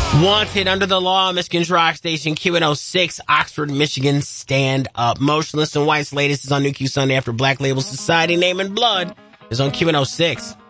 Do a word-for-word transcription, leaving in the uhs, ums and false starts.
Wanted under the law, Michigan's rock station, Q one oh six, Oxford, Michigan, stand up. Motionless in White's latest is on New Q Sunday after Black Label Society. Name and Blood is on Q one oh six.